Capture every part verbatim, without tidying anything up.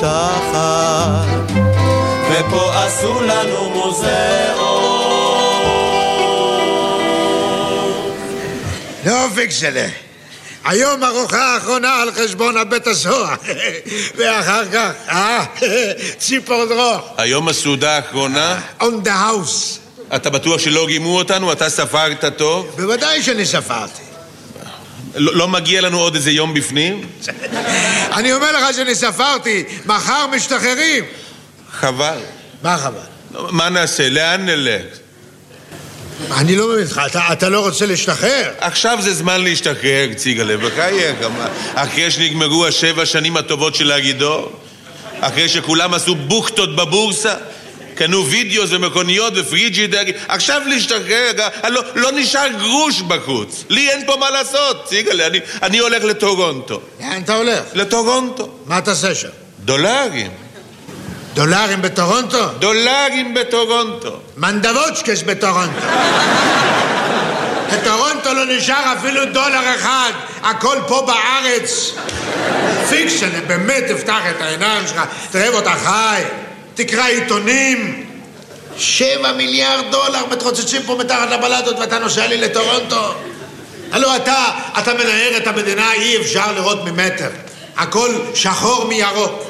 מתחת, ופה עשו לנו מוזיאון. לא פיקסלה, היום ארוחה האחרונה על חשבון הבית הסוהר, ואחר כך, אה, ציפור דרוך. היום הסעודה האחרונה? On the house. אתה בטוח שלא גימו אותנו? אתה ספרת טוב? בוודאי שאני ספרתי. לא, לא מגיע לנו עוד איזה יום בפנים? אני אומר לך שאני ספרתי, מחר משתחררים. חבל. מה חבל? מה נעשה? לאן נלך? אני לא מבין לך, אתה, אתה לא רוצה להשתחרר? עכשיו זה זמן להשתחרר, ציגלה, בחייך. אחרי שנגמרו השבע שנים הטובות של הגידור, אחרי שכולם עשו בוכטות בבורסה, קנו וידאו ומכוניות ופריג'ידר, עכשיו להשתחרר, לא, לא נשאר גרוש בחוץ. לי אין פה מה לעשות, ציגלה, אני, אני הולך לטורונטו. לאן אתה הולך? לטורונטו. מה תעשה שם? דולרים. דולרים בטורונטו? דולרים בטורונטו. מנדבוצ'קס בטורונטו. בטורונטו לא נשאר אפילו דולר אחד, הכל פה בארץ. פיקסלה, באמת תפתח את העיניים שלך, תראה אותה חי, תקרא עיתונים. שבע מיליארד דולר מתרוצצים פה מתחת לבלטות ואתה נוסע לי לטורונטו. הלו אתה, אתה מנהר את המדינה, אי אפשר לראות ממטר. הכל שחור מירוק.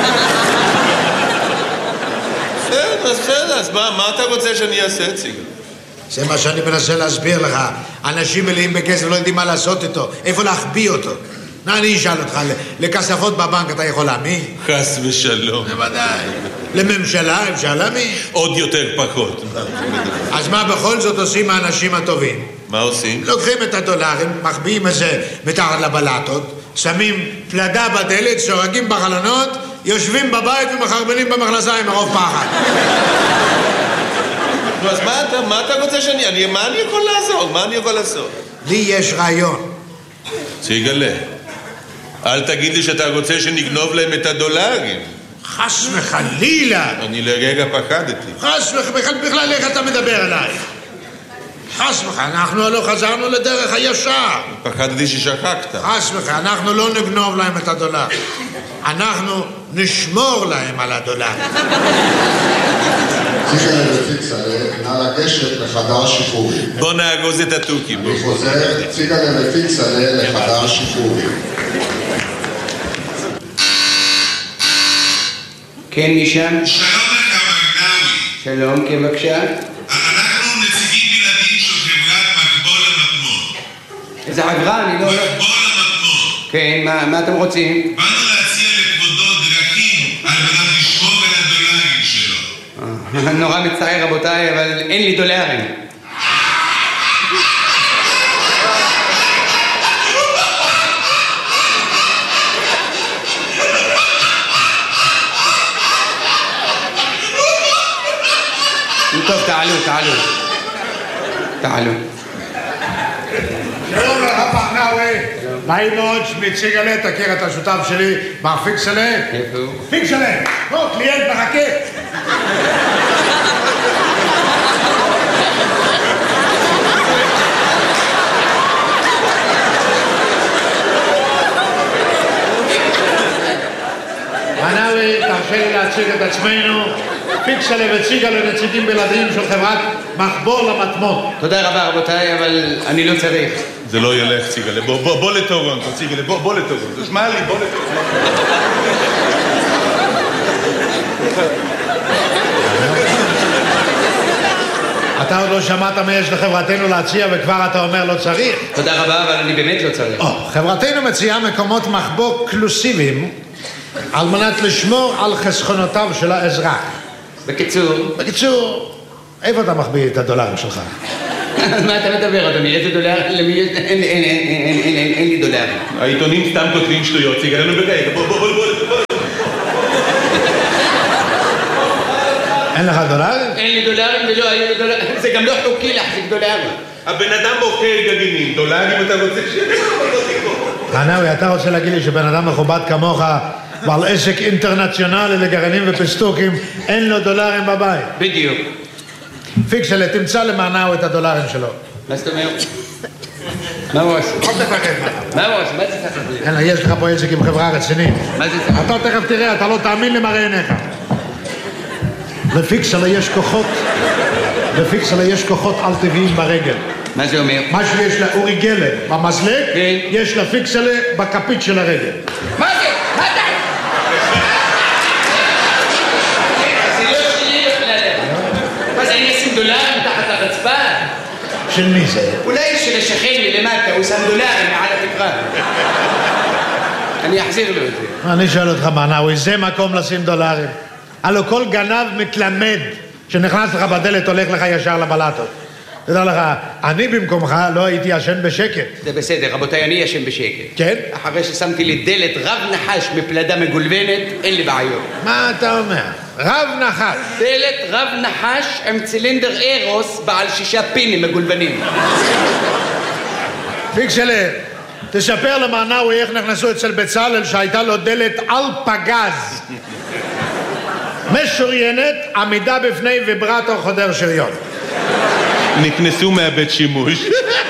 בסדר, בסדר, אז מה, מה אתה רוצה שאני אעשה, ציגל? זה מה שאני מנסה להסביר לך. אנשים מלאים בכסף לא יודעים מה לעשות איתו, איפה להחביא אותו. מה אני אשאל אותך, לכספות בבנק אתה יכול להאמין? חס ושלום. בוודאי. לממשלה אפשר להאמין? עוד יותר פחות. אז מה בכל זאת עושים האנשים הטובים? מה עושים? לוקחים את הדולרים, מחביאים את זה מתחת לבלטות, שמים פלדה בדלת, שורגים בחלונות, יושבים בבית ומחרבנים במכנסיים מרוב פחד. נו, אז מה אתה, מה אתה רוצה שאני... אני, מה אני יכול לעזור? מה אני יכול לעשות? לי יש רעיון. ציגלה, אל תגיד לי שאתה רוצה שנגנוב להם את הדולרים. חס וחלילה. אני לרגע פחדתי. חס וחלילה, בכלל איך אתה מדבר אליי? חס וחלילה, אנחנו לא חזרנו לדרך הישר. פחדתי ששכחת. חס וחלילה, אנחנו לא נגנוב להם את הדולר. אנחנו נשמור להם על הדולר. ציגלה ופיקסלה, נא לגשת לחדר שחרורים. בוא נאגוז את התוכי. אני חוזר, ציגלה ופיקסלה לחדר שחרורים. כן, משם? שלום לך מגנאווי. שלום, כן, בבקשה. אנחנו נציגים בלעדיים של חברת מקבול המטמון. איזה חברה? אני לא... מקבול המטמון. כן, מה, מה אתם רוצים? באנו להציע לכבודו דרכים על מנת לשמור על הדולרים שלו. נורא מצטער רבותיי, אבל אין לי דולרים. טוב, תעלו, תעלו. תעלו. שלום לך פחנאווי. נעים מאוד, שמי ציגלה, תכיר את השותף שלי, מר פיקסלה. איפה הוא? פיקסלה, בוא, קליינט מחכה. פחנאווי, תרשה לי להציג את עצמנו. פיקסלה וציגלה נציגים בלעדיים של חברת מחבול המטמון. תודה רבה רבותיי, אבל אני לא צריך. זה לא ילך, ציגלה. בוא, בוא, בוא לטורונטו, ציגלה, בוא, בוא לטורונטו. שמע לי, בוא לטורונטו. אתה עוד לא שמעת מה יש לחברתנו להציע וכבר אתה אומר לא צריך? תודה רבה, אבל אני באמת לא צריך. או, חברתנו מציעה מקומות מחבוא קלוסיביים על מנת לשמור על חסכונותיו של האזרח. בקיצור... בקיצור, איפה אתה מחביא את הדולרים שלך? מה אתה מדבר, אדוני? איזה דולר? למי יש... אין לי דולרים. העיתונים סתם כותבים שטויות, ציגלה, נו בגלל, בוא, בוא, בוא, בוא. אין לך דולרים? אין לי דולרים ולא היו לי דולרים. זה גם לא חוקי להחזיק דולרים. הבן אדם מוכר גרעינים, דולרים אתה רוצה ש... חנאווי, אתה רוצה להגיד לי שבן אדם מכובד כמוך בעל עסק אינטרנציונלי לגרעינים ופסטוקים, אין לו דולרים בבית? מה הוא עושה? אל תפחד. מה הוא עושה? מה זה תפחד? אלא, יש לך פה עסק עם חברה רצינית. מה זה תפחד? אתה תכף תראה, אתה לא תאמין למראה עיניך. לפיקסלה יש כוחות, לפיקסלה יש כוחות על טבעיים ברגל. מה זה אומר? מה שיש לאורי גלר במזלג, כן. יש לפיקסלה בכפית של הרגל. מה זה? מה זה? זה לא שלי בכלל. מה זה, אני אשים דולר מתחת לרצפה? של מי זה? אולי של השכן מלמטה, הוא שם דולרים מעל התקרה. אני אחזיר לו את זה. אני שואל אותך, מנאווי, זה מקום לשים דולרים? הלו כל גנב מתלמד שנכנס לך בדלת הולך לך ישר לבלטות. תדע לך, אני במקומך לא הייתי ישן בשקט. זה בסדר, רבותיי, אני ישן בשקט. כן? אחרי ששמתי לי דלת רב נחש מפלדה מגולבנת, אין לי בעיות. מה אתה אומר? רב נחש. דלת רב נחש עם צילינדר אירוס בעל שישה פינים מגולבנים. פיקסלה, תספר למנאווי איך נכנסו אצל בצלאל שהייתה לו דלת על פגז. משוריינת, עמידה בפני ויברטור חודר שריון. נכנסו מהבית שימוש.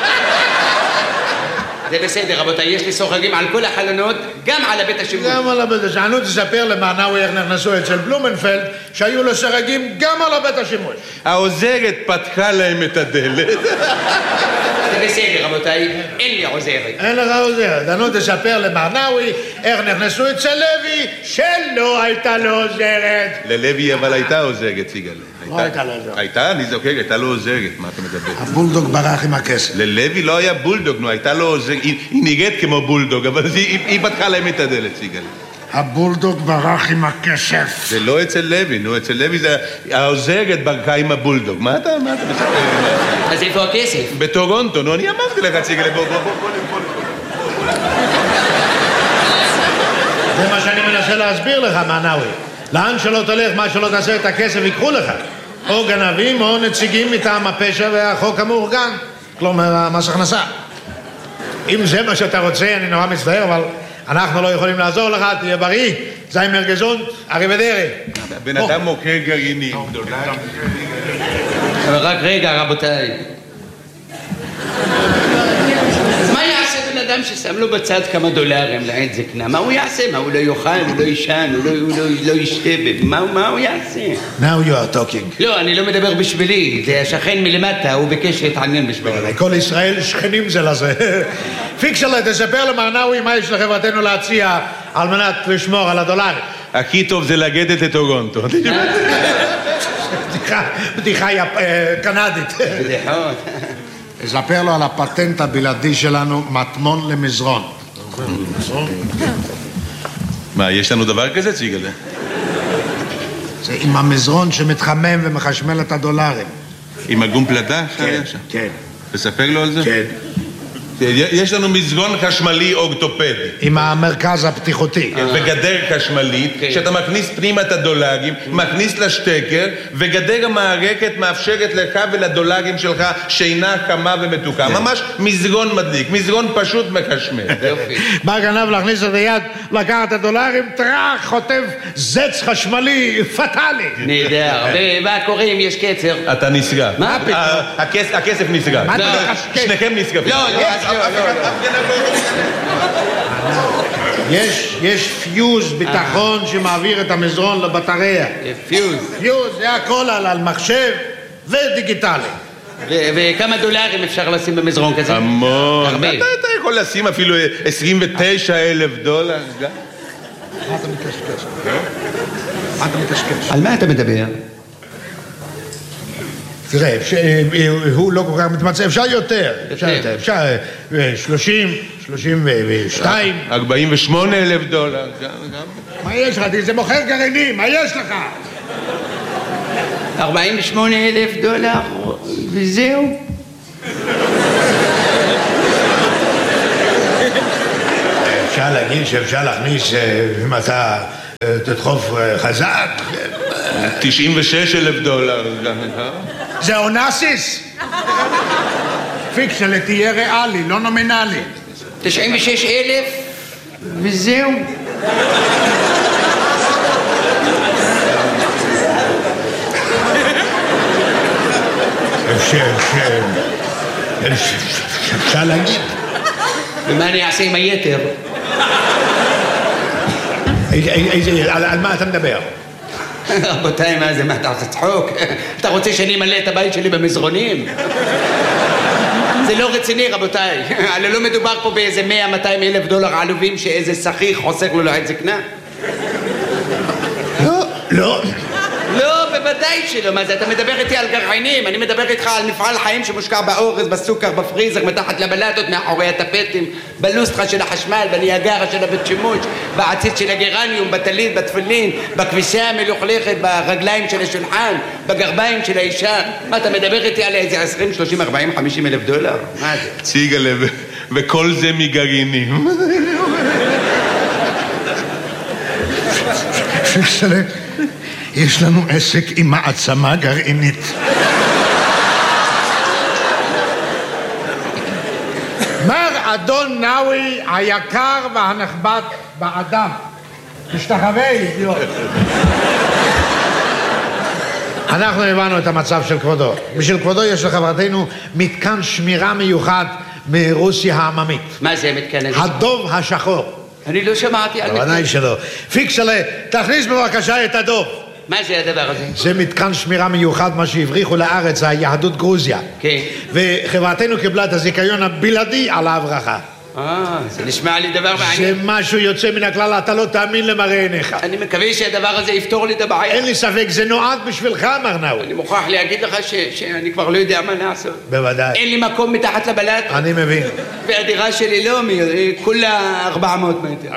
זה בסדר, רבותיי, יש לי סורגים על כל החלונות, גם על הבית השימוש. גם על הבית השימוש. אני תספר למנאווי איך נכנסו אצל בלומנפלד שהיו לו סרגים גם על הבית השימוש. העוזרת פתחה להם את הדלת. זה בסדר, רבותיי, אין לי עוזרת. אין לך עוזרת. אני תספר למנאווי איך נכנסו אצל לוי שלא הייתה לו עוזרת. ללוי אבל הייתה עוזרת, סיגל. לא הייתה לו עוזרת. הייתה, אני זוכר, הייתה לו עוזרת, מה אתה מדבר? הבולדוג ברח עם הכסף. ללוי לא היה בולדוג, נו, הייתה לו עוזרת, היא נראית כמו בולדוג, אבל היא פתחה להם את הדלת, סיגל. הבולדוג ברח עם הכסף. זה לא אצל לוי, נו, אצל לוי זה העוזרת ברחה עם הבולדוג. מה אתה, מה אתה מספר? אז איפה הכסף? בטורונטו, נו, אני אמרתי לך, סיגל, בוא, בוא, בוא, בוא, בוא. זה מה שאני מנסה להסביר לך, מנאווי. לאן שלא תלך, מה שלא תעשה את הכסף, ייקחו לך. או גנבים או נציגים מטעם הפשע והחוק המאורגן. כלומר, מס הכנסה. אם זה מה שאתה רוצה, אני נורא מצטער, אבל אנחנו לא יכולים לעזור לך, תהיה בריא. זיימר גזונט, אריבדרי. בן אדם מוכר גרעינים. אבל רק רגע, רבותיי. אז מה יעשה בן אדם ששם לו בצד כמה דולרים לעת זקנה? מה הוא יעשה? מה, הוא לא יאכל, הוא לא יישן, הוא לא, הוא לא, לא ישתה? מה, מה הוא יעשה? Now you are talking. לא, אני לא מדבר בשבילי. זה השכן מלמטה, הוא ביקש להתעניין בשבילי. כל ישראל שכנים זה לזה. פיקסלה, תספר למנאווי מה יש לחברתנו להציע על מנת לשמור על הדולר. הכי טוב זה לגדת לטורונטו. בדיחה, בדיחה קנדית. בדיחות. תספר לו על הפטנט הבלעדי שלנו, מטמון למזרון. מה, יש לנו דבר כזה, ציגלה? זה עם המזרון שמתחמם ומחשמל את הדולרים. עם הגום פלדה? כן, כן. תספר לו על זה? כן. יש לנו מזרון חשמלי אורתופדי. עם המרכז הפתיחותי. וגדר חשמלית, שאתה מכניס פנימה את הדולרים, מכניס לשטקר, וגדר המערכת מאפשרת לך ולדולרים שלך שינה חמה ומתוקה. ממש מזרון מדליק, מזרון פשוט מחשמל. בא גנב להכניס את היד, לקחת את הדולרים, טרח, חוטף זץ חשמלי פטאלי. נהדר. ומה קורה אם יש קצר? אתה נסגר. מה פתאום? הכסף נסגר. מה אתה מחשקש? שניכם נסגרים. לא, לא. יש, יש פיוז ביטחון שמעביר את המזרון לבטריה. פיוז. פיוז, זה הכל על, על מחשב ודיגיטלי. וכמה דולרים אפשר לשים במזרון כזה? המון. הרבה. אתה, אתה יכול לשים אפילו עשרים ותשעה אלף דולר. מה אתה מתקשקש? מה אתה מתקשקש? על מה אתה מדבר? תראה, הוא לא כל כך מתמצא, אפשר יותר, אפשר יותר, אפשר שלושים, שלושים ושתיים. ארבעים ושמונה אלף דולר. מה יש לך? זה מוכר גרעינים, מה יש לך? ארבעים ושמונה אלף דולר, וזהו. אפשר להגיד שאפשר להכניס, אם אתה תדחוף חזק. תשעים ושש אלף דולר. זה אונסיס? פיקסלה, תהיה ריאלי, לא נומינלי. תשעים ושש אלף, וזהו. אפשר להגיד. ומה אני אעשה עם היתר? על מה אתה מדבר? רבותיי, מה זה? מה, אתה עושה צחוק? אתה רוצה שאני אמלא את הבית שלי במזרונים? זה לא רציני, רבותיי. הרי לא מדובר פה באיזה מאה מאתיים אלף דולר עלובים שאיזה שכיח חוסך לו לעת זקנה. לא, לא. לא, בוודאי שלא. מה זה? אתה מדבר איתי על גרעינים, אני מדבר איתך על מפעל חיים שמושקע באורז, בסוכר, בפריזר, מתחת לבלטות, מאחורי הטפטים, בלוסטרה של החשמל, בניאגרה של הבית שימוש, בעציץ של הגרניום, בטלית, בתפילין, בכביסה המלוכלכת, ברגליים של השולחן, בגרביים של האישה. מה, אתה מדבר איתי על איזה עשרים, שלושים, ארבעים, חמישים אלף דולר? מה זה? ציגלה, וכל זה מגרעינים. פיקסלה, יש לנו עסק עם מעצמה גרעינית. מר אדון נאווי היקר והנכבד באדם. תשתחווה, אידיוט. אנחנו הבנו את המצב של כבודו. בשביל כבודו יש לחברתנו מתקן שמירה מיוחד מרוסיה העממית. מה זה מתקן הזה? הדוב השחור. אני לא שמעתי על מתקן. בוודאי שלא. פיקסלה, תכניס בבקשה את הדוב. מה זה הדבר הזה? זה מתקן שמירה מיוחד, מה שהבריחו לארץ, היהדות גרוזיה. כן. וחברתנו קיבלה את הזיכיון הבלעדי על ההברחה. אה, זה נשמע לי דבר מעניין. זה משהו יוצא מן הכלל, אתה לא תאמין למראה עיניך. אני מקווה שהדבר הזה יפתור לי את הבעיה. אין לי ספק, זה נועד בשבילך, מר נאווי. אני מוכרח להגיד לך ש- שאני כבר לא יודע מה לעשות. בוודאי. אין לי מקום מתחת לבלט. אני מבין. והדירה שלי לא, מ- כולה ארבע מאות מטר.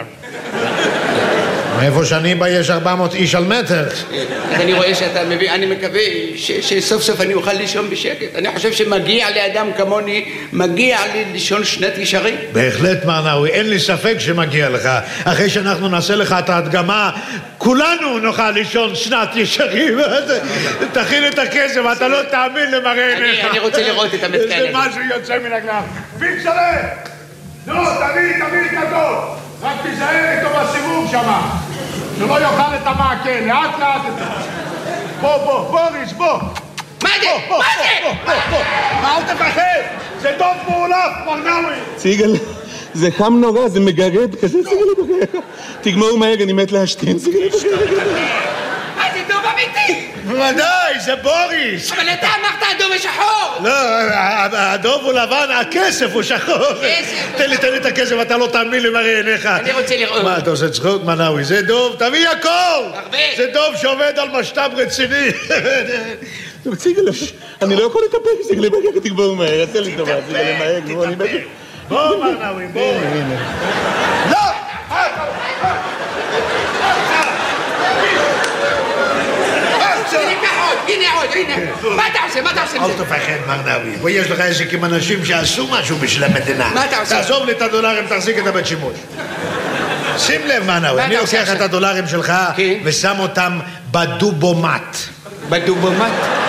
מאיפה שאני בא יש ארבע מאות איש על מטר. אז אני רואה שאתה מבין, אני מקווה ש- שסוף סוף אני אוכל לישון בשקט. אני חושב שמגיע לאדם כמוני, מגיע לי לישון שנת ישרים. בהחלט, מר נאווי, אין לי ספק שמגיע לך. אחרי שאנחנו נעשה לך את ההדגמה, כולנו נוכל לישון שנת ישרים. תכין את הכסף, אתה לא תאמין למראה עיניך. אני רוצה לראות את המתקן הזה. זה משהו יוצא מן הכלל. פיקסלה! לא, תביא, תביא את הדוב. רק תיזהר איתו בסיבוב שמה. שלא יאכל את המעקה, לאט לאט. בוא, בוא, בוריס, בוא. מה זה? מה זה? אל תפחד, זה דוב מעולף, מר נאווי. ציגלה, זה חם נורא, זה מגרד כזה, ציגלה בגלל. תגמור מהר, אני מת להשתין, ציגלה בגלל. מה זה דוב אמיתי? בוודאי, זה בוריס. אבל אתה אמרת הדוב השחור. לא, הדוב הוא לבן, הכסף הוא שחור. כסף. תן לי, תן לי את הכסף, אתה לא תאמין למראה עיניך. אני רוצה לראות. מה, אתה עושה צחוק, מר נאווי? זה דוב, תביא הכל. הרבה. זה דוב שעובד על משת"פ רציני. טוב, ציגלה, אני לא יכול לטפל, ציגלה בגלל, תגמור מהר, עשה לי טובה, ציגלה מהר, נו, אני בטח. בוא, מר נאווי, בוא. לא! הנה עוד, הנה. מה אתה עושה? מה אתה עושה? אל תפחד, מר נאווי. בוא, יש לך עסק עם אנשים שעשו משהו בשביל המדינה. מה אתה עושה? תעזוב לי את הדולרים, תחזיק את הבית שימוש. שים לב, מר נאווי, אני לוקח את הדולרים שלך ושם אותם בדובומט. בדובומט?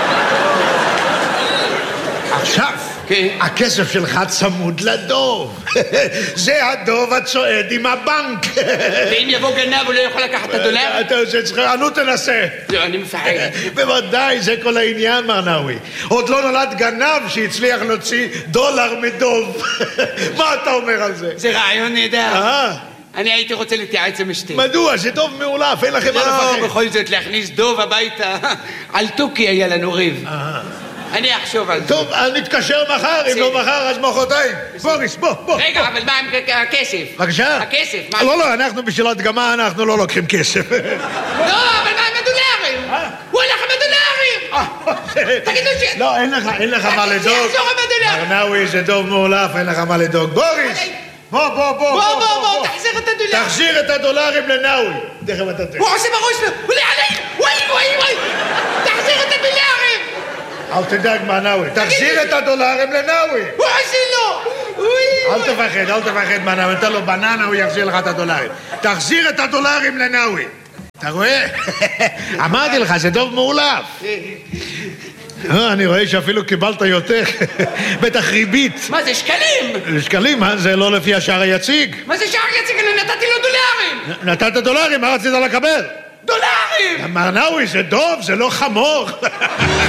עכשיו, הכסף שלך צמוד לדוב. זה הדוב הצועד עם הבנק. ואם יבוא גנב הוא לא יכול לקחת את הדולר? אתה עושה צחוק, נו תנסה. לא, אני מפחד. בוודאי, זה כל העניין, מר נאווי. עוד לא נולד גנב שהצליח להוציא דולר מדוב. מה אתה אומר על זה? זה רעיון נהדר. אה? אני הייתי רוצה להתייעץ עם אשתי. מדוע? זה דוב מעולף, אין לכם מה לפחד. לא, בכל זאת להכניס דוב הביתה. על תוכי היה לנו ריב. אני אחשוב על זה. טוב, נתקשר מחר, אם לא מחר אז מחרתיים. בוריס, בוא, בוא. רגע, אבל מה עם הכסף? בבקשה? הכסף, מה? לא, לא, אנחנו בשביל הדגמה, אנחנו לא לוקחים כסף. לא, אבל מה עם הדולרים? הוא הלך עם הדולרים! תגידו ש... לא, אין לך, אין לך מה לדאוג. שיחזור עם הדולרים! מר נאווי, זה דוב מעולף, אין לך מה לדאוג. בוריס! בוא, בוא, בוא. בוא, בוא, בוא, תחזיר את הדולרים. תחזיר את הדולרים לנאווי. תכף אתה תראה. הוא עושה בראש לו, הוא עולה עלי! וואי, וואי, וואי! תחזיר את הדולרים! אל תדאג, מר נאווי. תחזיר את הדולרים לנאווי. הוא עושה לו! אל תפחד, אל תפחד, מר נאווי. נתן לו בננה, הוא יחזיר לך את הדולרים. תחזיר את הדולרים לנאווי. אתה רואה? אמרתי לך, זה דוב מעולף. אני רואה שאפילו קיבלת יותר. בטח ריבית. מה זה, שקלים? שקלים, מה? זה לא לפי השער היציג. מה זה שער יציג? אני נתתי לו דולרים! נתת דולרים, מה רצית לקבל? דולרים! מר נאווי, זה דוב, זה לא חמור.